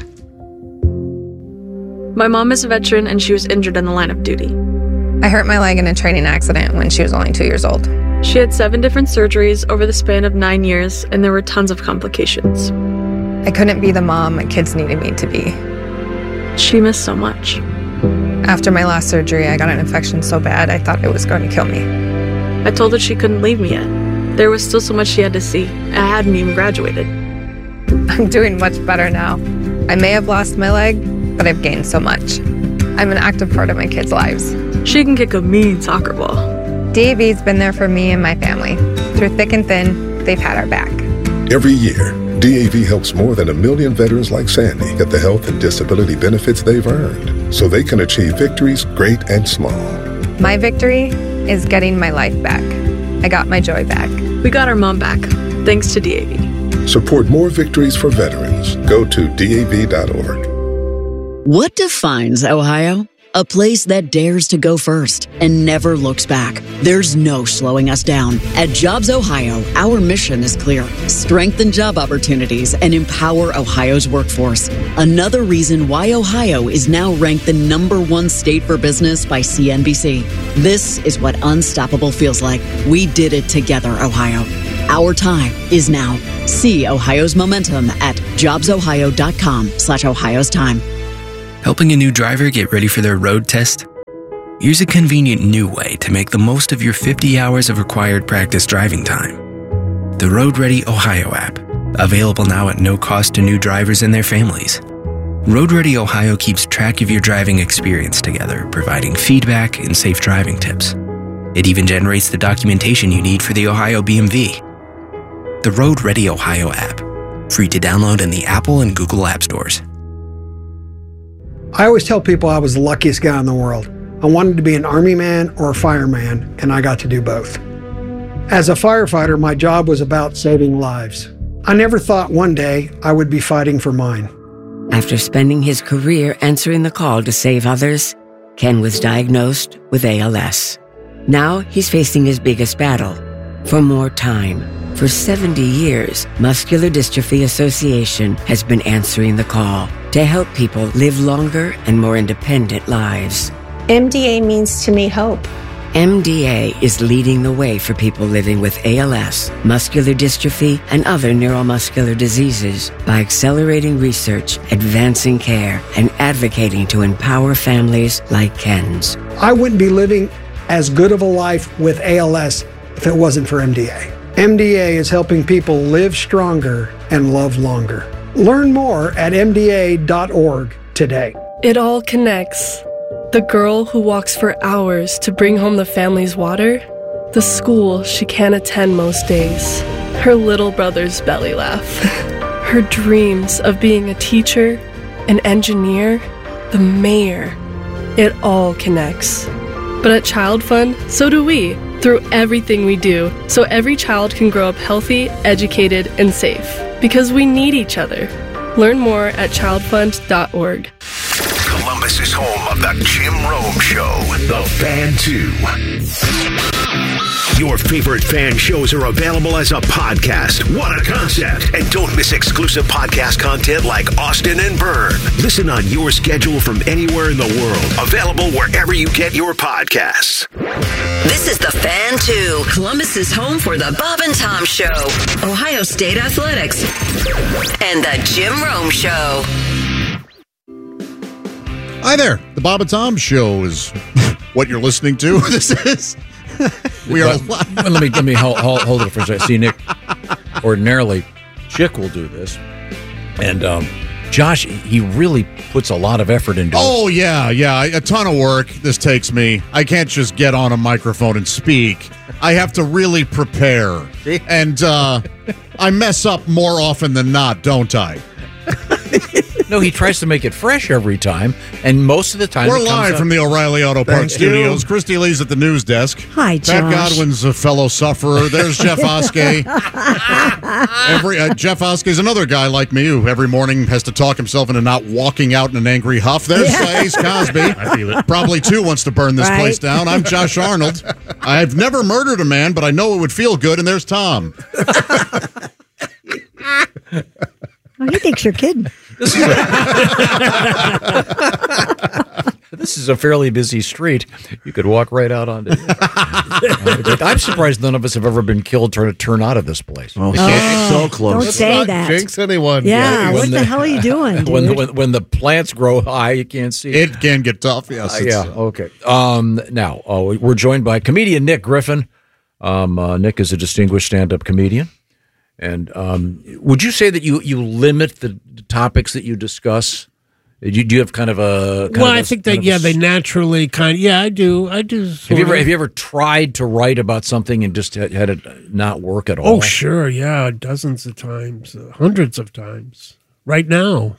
My mom is a veteran and she was injured in the line of duty. I hurt my leg in a training accident when she was only two years old. She had seven different surgeries over the span of nine years, and there were tons of complications. I couldn't be the mom my kids needed me to be. She missed so much. After my last surgery, I got an infection so bad I thought it was going to kill me. I told her she couldn't leave me yet. There was still so much she had to see. I hadn't even graduated. I'm doing much better now. I may have lost my leg, but I've gained so much. I'm an active part of my kids' lives. She can kick a mean soccer ball. D A V's been there for me and my family. Through thick and thin, they've had our back. Every year, D A V helps more than a million veterans like Sandy get the health and disability benefits they've earned so they can achieve victories great and small. My victory is getting my life back. I got my joy back. We got our mom back, thanks to D A V. Support more victories for veterans. Go to D A V dot org. What defines Ohio? A place that dares to go first and never looks back. There's no slowing us down. At Jobs Ohio, our mission is clear. Strengthen job opportunities and empower Ohio's workforce. Another reason why Ohio is now ranked the number one state for business by C N B C. This is what unstoppable feels like. We did it together, Ohio. Our time is now. See Ohio's momentum at jobs ohio dot com slash Ohio's time. Helping a new driver get ready for their road test? Here's a convenient new way to make the most of your fifty hours of required practice driving time. The Road Ready Ohio app, available now at no cost to new drivers and their families. Road Ready Ohio keeps track of your driving experience together, providing feedback and safe driving tips. It even generates the documentation you need for the Ohio B M V. The Road Ready Ohio app, free to download in the Apple and Google App Stores. I always tell people I was the luckiest guy in the world. I wanted to be an army man or a fireman, and I got to do both. As a firefighter, my job was about saving lives. I never thought one day I would be fighting for mine. After spending his career answering the call to save others, Ken was diagnosed with A L S. Now he's facing his biggest battle, for more time. For seventy years, Muscular Dystrophy Association has been answering the call to help people live longer and more independent lives. M D A means to me hope. M D A is leading the way for people living with A L S, muscular dystrophy, and other neuromuscular diseases by accelerating research, advancing care, and advocating to empower families like Ken's. I wouldn't be living as good of a life with A L S if it wasn't for M D A. M D A is helping people live stronger and love longer. Learn more at M D A dot org today. It all connects. The girl who walks for hours to bring home the family's water, the school she can't attend most days, her little brother's belly laugh, her dreams of being a teacher, an engineer, the mayor. It all connects. But at Child Fund, so do we. through everything we do so every child can grow up healthy, educated, and safe. Because we need each other. Learn more at child fund dot org. Columbus is home of the Jim Rome Show, The Fan two. Your favorite fan shows are available as a podcast. What a concept. And don't miss exclusive podcast content like Austin and Byrne. Listen on your schedule from anywhere in the world. Available wherever you get your podcasts. This is The Fan two, Columbus's home for the Bob and Tom Show, Ohio State Athletics, and the Jim Rome Show. Hi there. The Bob and Tom Show is what you're listening to. This is... We are. Well, let me let me hold, hold, hold it for a second. See, Nick, ordinarily, Chick will do this, and um, Josh, he really puts a lot of effort into it. Oh yeah, yeah, a ton of work. This takes me. I can't just get on a microphone and speak. I have to really prepare, and uh, I mess up more often than not, don't I? No, he tries to make it fresh every time, and most of the time we're it comes live up. from the O'Reilly Auto Thank Parts you. Studios. Christy Lee's at the news desk. Hi, Pat Josh. Godwin's a fellow sufferer. There's Jeff Oskey. Every uh, Jeff Oskey's another guy like me who every morning has to talk himself into not walking out in an angry huff. There's uh, Ace Cosby. I feel it. Probably too wants to burn this Right. place down. I'm Josh Arnold. I've never murdered a man, but I know it would feel good. And there's Tom. Oh, he thinks you're kidding. This is, a, this is a fairly busy street. You could walk right out onto it. I'm surprised none of us have ever been killed trying to turn out of this place. Oh, Oh, so close. Don't say Not that. jinx anyone. Yeah, When what the, the- hell are you doing, dude? When the, when, when the plants grow high, you can't see it. It can get tough. Yes. Uh, it's- yeah, okay. Um, now, uh, we're joined by comedian Nick Griffin. Um, uh, Nick is a distinguished stand-up comedian. And um, would you say that you, you limit the topics that you discuss? Do you, do you have kind of a... Kind well, of a- I think kind that of a yeah, s- they naturally kind. Yeah, I do. I do. Have sort you ever of. have you ever tried to write about something and just had, had it not work at all? Oh, sure. Yeah, dozens of times, uh, hundreds of times. Right now.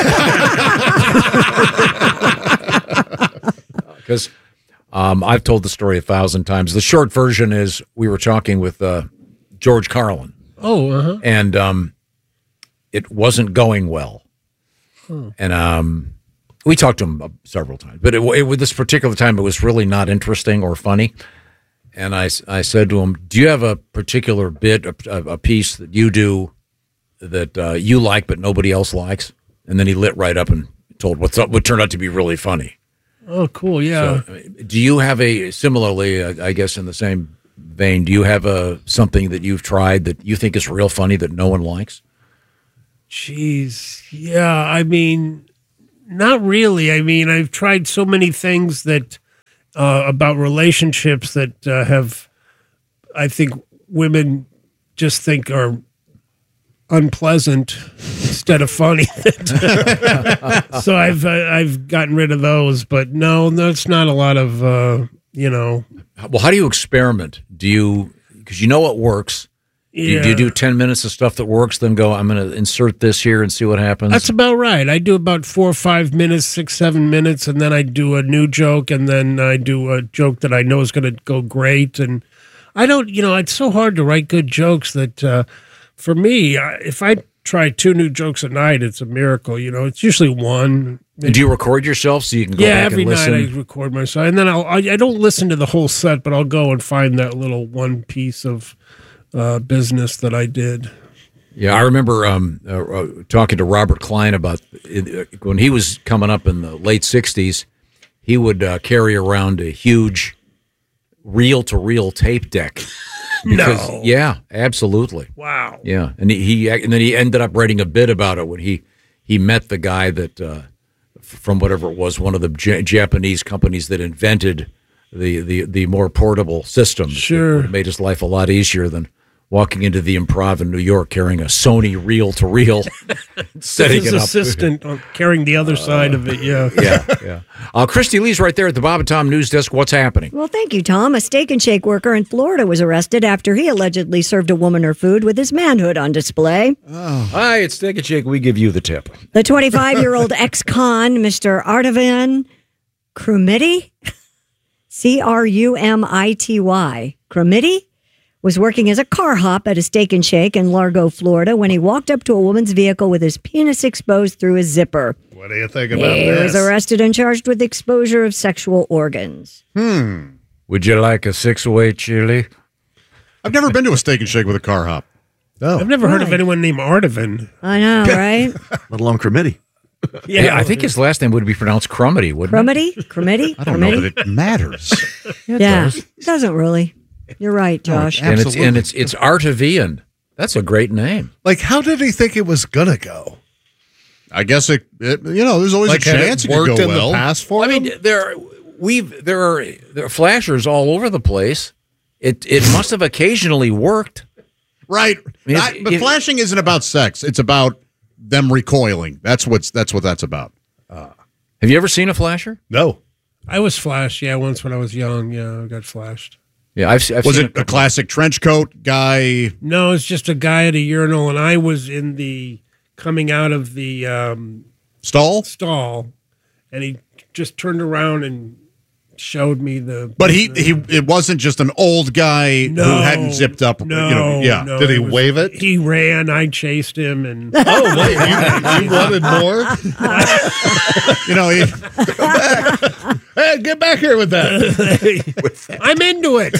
Because um, I've told the story a thousand times. The short version is we were talking with uh, George Carlin. Oh, uh-huh. And um, it wasn't going well. Huh. And um, we talked to him uh, several times. But it, it, with this particular time, it was really not interesting or funny. And I, I said to him, do you have a particular bit, a, a piece that you do that uh, you like but nobody else likes? And then he lit right up and told what's up, what turned out to be really funny. Oh, cool. Yeah. So, do you have a, similarly, uh, I guess in the same vein, do you have a something that you've tried that you think is real funny that no one likes? Jeez. Yeah. I mean, not really. I mean, I've tried so many things that uh, about relationships that uh, have, I think, women just think are unpleasant instead of funny. So I've uh, I've gotten rid of those, but no, that's not a lot of uh, you know. Well, how do you experiment? Do you, because you know what works. Do you, do you Yeah. do ten minutes of stuff that works, then go, I'm going to insert this here and see what happens? That's about right. I do about four or five minutes, six, seven minutes, and then I do a new joke, and then I do a joke that I know is going to go great. And I don't, you know, it's so hard to write good jokes that uh, for me, I- if I try two new jokes a night, it's a miracle. You know, it's usually one. do you record yourself so you can go Yeah, back every and listen? night I record myself, and then I'll, I I don't listen to the whole set, but I'll go and find that little one piece of uh, business that I did. Yeah, I remember um, uh, uh, talking to Robert Klein about uh, when he was coming up in the late sixties, he would uh, carry around a huge reel-to-reel tape deck. Because- No. Yeah, absolutely. Wow. Yeah, and he, he and then he ended up writing a bit about it when he he met the guy that uh, f- from whatever it was, one of the J- Japanese companies that invented the the the more portable systems. Sure. It made his life a lot easier than walking into the Improv in New York carrying a Sony reel-to-reel, setting His it up. assistant uh, carrying the other side of it. Yeah. yeah, yeah. Uh, Christy Lee's right there at the Bob and Tom News Desk. What's happening? Well, thank you, Tom. A Steak and Shake worker in Florida was arrested after he allegedly served a woman her food with his manhood on display. Oh. Hi, it's Steak and Shake. We give you the tip. The twenty-five-year-old ex-con, Mister Artavan Krumity, C R U M I T Y. Crumity was working as a car hop at a Steak and Shake in Largo, Florida, when he walked up to a woman's vehicle with his penis exposed through his zipper. What do you think about He this? was arrested and charged with exposure of sexual organs. Hmm. Would you like a six-way chili? I've never been to a Steak and Shake with a car hop. No. I've never heard of Right. anyone named Artivan. I know, right? Let alone Crumity. Yeah, I think his last name would be pronounced Crumity, wouldn't Crumity? Crumity? I don't know that it matters. Yeah, Yeah, it does. it doesn't really. You're right, Josh. it? And it's and it's it's Artavian. That's a great name. Like, how did he think it was gonna go? I guess it, it you know, there's always Like, a had it chance it could worked go in the well. past for I him? mean, there we've there are there are flashers all over the place. It it must have occasionally worked. Right. mean, I- if- but if- flashing isn't about sex. It's about them recoiling. That's what's that's what that's about. Have you ever seen a flasher? No. I was flashed, yeah, once when I was young. Yeah, I got flashed. Yeah, I've, I've Was seen it a classic trench coat guy? No, it's just a guy at a urinal, and I was in the coming out of the um, Stall? stall, and he just turned around and showed me the. But he he it wasn't just an old guy No, who hadn't zipped up. No, you know, yeah. no, Did he was- wave it? He ran. I chased him, and Oh, wait. You, you wanted more? You know, he, Hey, get back here with that. I'm into it.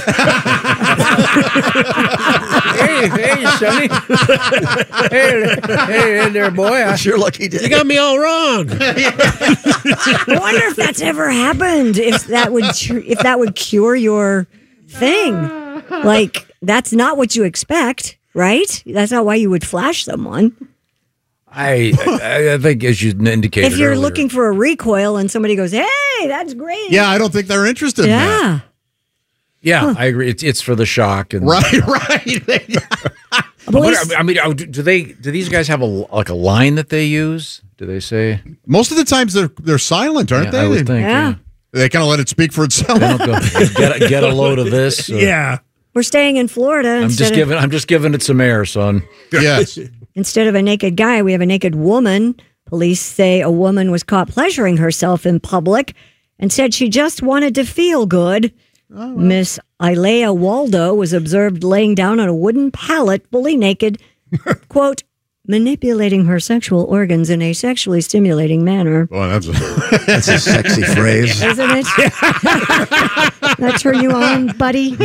Hey, hey, Sonny. hey, hey, there, boy. I, Sure lucky did. You got me all wrong. I wonder if that's ever happened. If that would tr- if that would cure your thing. Like that's not what you expect, right? That's not why you would flash someone. I, I, I think, as you indicated, If you're earlier, looking for a recoil and somebody goes, "Hey, that's great." yeah, I don't think they're interested in that. Yeah. yeah, I agree. It's it's for the shock and Right, right. I wonder- I mean, oh, do do they? Do these guys have a like a line that they use? Do they say? Most of the times they're they're silent, aren't Yeah, they? I would think. Yeah. Yeah. They kind of let it speak for itself. They don't go, get a, get a load of this. or- Yeah. We're staying in Florida. I'm instead just of- giving. I'm just giving it some air, son. Yes. Instead of a naked guy, we have a naked woman. Police say a woman was caught pleasuring herself in public and said she just wanted to feel good. Miss Ilea Waldo was observed laying down on a wooden pallet, fully naked, quote, manipulating her sexual organs in a sexually stimulating manner. Boy, that's a, That's a sexy phrase. Isn't it? That turn you on, buddy?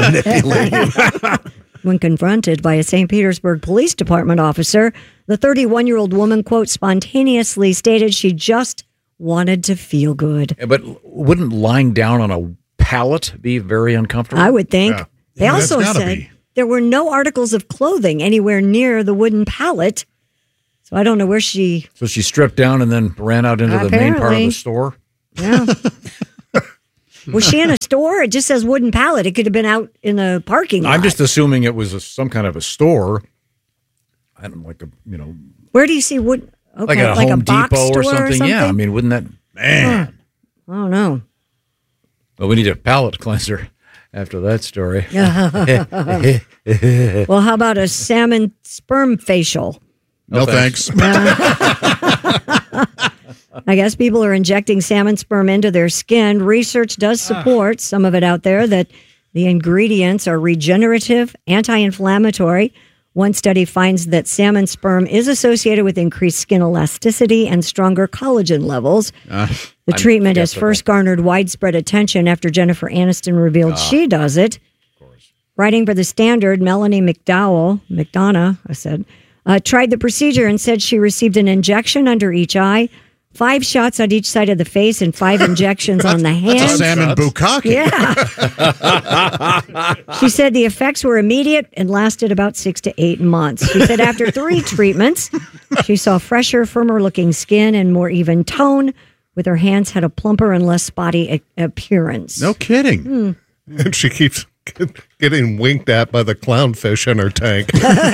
When confronted by a Saint Petersburg Police Department officer, the thirty-one-year-old woman, quote, spontaneously stated she just wanted to feel good. But wouldn't lying down on a pallet be very uncomfortable? I would think. Yeah. They Yeah, that's also gotta said be. there were no articles of clothing anywhere near the wooden pallet. So I don't know where she. So she stripped down and then ran out into the main part of Apparently. the store. Yeah. Was she in a store? It just says wooden pallet. It could have been out in a parking lot. I'm just assuming it was a, some kind of a store. I don't like a you know Where do you see wood? Okay, like a Home box Depot store or something. Yeah, I mean, wouldn't that man? I don't know. Well, we need a palate cleanser after that story. Well, how about a salmon sperm facial? no thanks. I guess people are injecting salmon sperm into their skin. Research does support some of it out there that the ingredients are regenerative, anti-inflammatory. One study finds that salmon sperm is associated with increased skin elasticity and stronger collagen levels. Uh, The I'm treatment has skeptical. first garnered widespread attention after Jennifer Aniston revealed she does it. Writing for The Standard, Melanie McDowell, McDonough, I said, uh, tried the procedure and said she received an injection under each eye, five shots on each side of the face, and five injections on the hands. That's a salmon bukkake. Yeah. She said the effects were immediate and lasted about six to eight months. She said after three treatments, she saw fresher, firmer looking skin and more even tone, with her hands had a plumper and less spotty a- appearance. No kidding. Hmm. And she keeps getting winked at by the clownfish in her tank.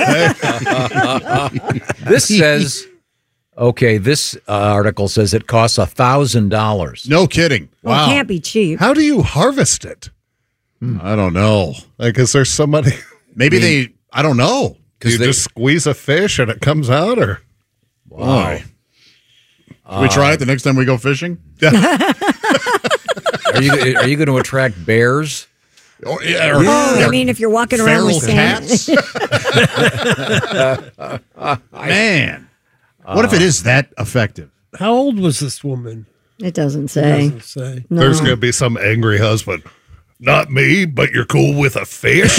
This says, okay, this uh, article says it costs a thousand dollars. No kidding. Well, Wow. it can't be cheap. How do you harvest it? I don't know. Like, is there somebody? Maybe they. I don't know. Do you they- just squeeze a fish and it comes out, or Wow. Can we try it the next time we go fishing? Are you are you going to attract bears? Or, yeah, or, Oh, I mean, if you're walking around with feral sand. Man, what if it is that effective? How old was this woman? It doesn't say. It doesn't say. No. There's going to be some angry husband. Not me, but you're cool with a fish?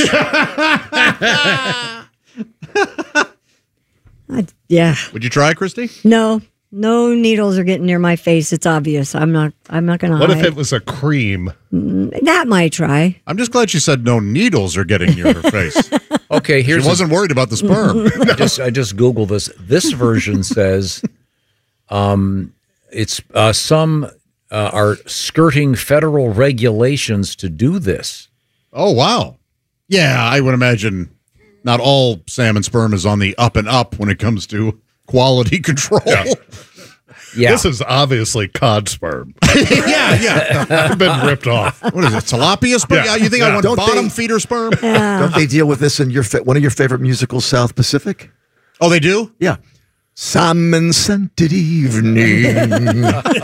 I, yeah. Would you try, Christy? No. No needles are getting near my face. It's obvious. I'm not. I'm not going to. What if it was a cream? That might try. I'm just glad she said no needles are getting near her face. Okay, here's she wasn't a, worried about the sperm. I just I just Googled this. This version says, um, it's uh, some uh, are skirting federal regulations to do this. Oh wow, yeah, I would imagine not all salmon sperm is on the up and up when it comes to quality control. Yeah. Yeah. This is obviously cod sperm. yeah, yeah. I've been ripped off. What is it, tilapia sperm? Yeah. You think Yeah. I want Don't bottom they- feeder sperm? Don't they deal with this in your fa- one of your favorite musicals, South Pacific? Oh, they do? Yeah. Salmon scented evening. Anything?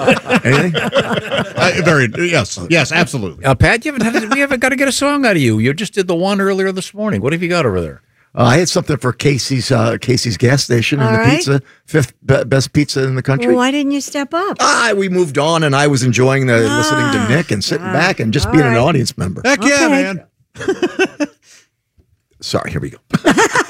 Uh, very yes, yes, absolutely. Uh, Pat, you haven't had, we haven't got to get a song out of you. You just did the one earlier this morning. What have you got over there? Uh, I had something for Casey's uh, Casey's gas station and All the right. pizza, fifth be- best pizza in the country. Well, why didn't you step up? Ah, we moved on, and I was enjoying the listening to Nick and sitting back and just all being an right. audience member. Heck yeah, Okay. man. Sorry, here we go.